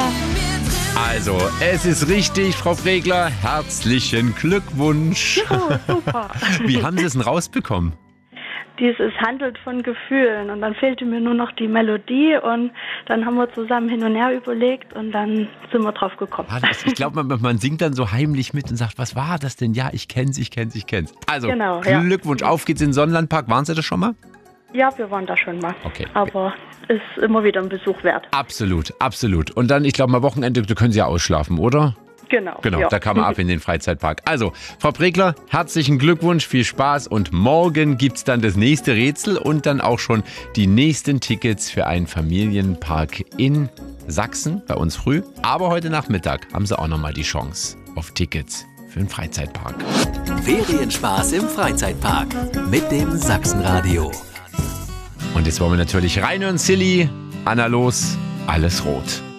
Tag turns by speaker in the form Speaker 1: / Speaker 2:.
Speaker 1: Also, es ist richtig, Frau Fregler. Herzlichen Glückwunsch.
Speaker 2: Juhu, super.
Speaker 1: Wie haben Sie es denn rausbekommen?
Speaker 2: Dieses handelt von Gefühlen und dann fehlte mir nur noch die Melodie und dann haben wir zusammen hin und her überlegt und dann sind wir drauf gekommen.
Speaker 1: Ich glaube, man singt dann so heimlich mit und sagt, was war das denn? Ja, ich kenn's. Also,
Speaker 2: Genau, ja.
Speaker 1: Glückwunsch, auf geht's in den Sonnenlandpark. Waren Sie das schon mal?
Speaker 2: Ja, wir waren da schon mal.
Speaker 1: Okay.
Speaker 2: Aber ist immer wieder ein Besuch wert.
Speaker 1: Absolut. Und dann, ich glaube, am Wochenende, da können Sie ja ausschlafen, oder?
Speaker 2: Genau.
Speaker 1: Ja. Da kann man ab in den Freizeitpark. Also, Frau Pregler, herzlichen Glückwunsch, viel Spaß und morgen gibt's dann das nächste Rätsel und dann auch schon die nächsten Tickets für einen Familienpark in Sachsen, bei uns früh. Aber heute Nachmittag haben Sie auch nochmal die Chance auf Tickets für den Freizeitpark.
Speaker 3: Ferienspaß im Freizeitpark mit dem Sachsenradio.
Speaker 1: Und jetzt wollen wir natürlich reinhören, Silly, Anna Los, alles rot.